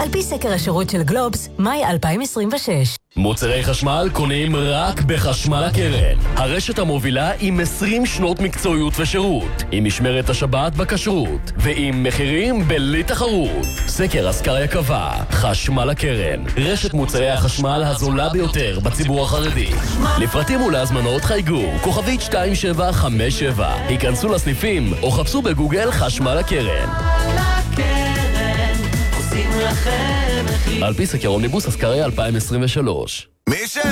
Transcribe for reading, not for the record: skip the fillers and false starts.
על פי סקר השירות של גלובס, מאי 2026. מוצרי חשמל קונים רק בחשמל הקרן. הרשת המובילה עם 20 שנות מקצועיות ושירות, עם משמרת השבת בכשרות, ועם מחירים בלי תחרות. סקר אסקריה קבע, חשמל הקרן, רשת מוצרי החשמל הזולה ביותר בציבור החרדי. לפרטים ולהזמנות חייגו, כוכבית 2757. היכנסו לסניפים או חפשו בגוגל חשמל הקרן. על פי סקר אומניבוס אסקריה 2023.